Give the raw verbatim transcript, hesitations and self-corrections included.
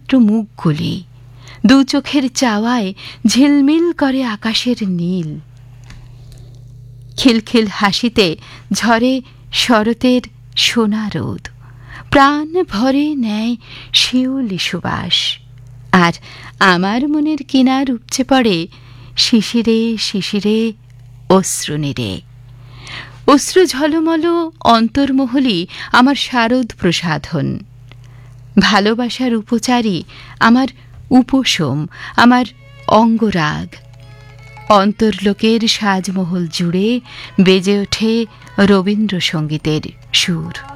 বিচিত্র মুখগুলি, দু চোখের চাওয়ায় ঝিলমিল করে আকাশের নীল। খিলখিল হাসিতে ঝরে শরতের সোনা রোদ, প্রাণ ভরে নেয় শিউলি সুবাস। আর আমার মনের কিনার উপচে পড়ে শিশিরে শিশিরে অশ্রুনীরে। অশ্রু ঝলমল অন্তর্মহলি আমার শারদ প্রসাধন। ভালোবাসার উপচারী আমার উপশম, আমার অঙ্গরাগ। অন্তর্লোকের সাজমহল জুড়ে বেজে ওঠে রবীন্দ্রসঙ্গীতের সুর।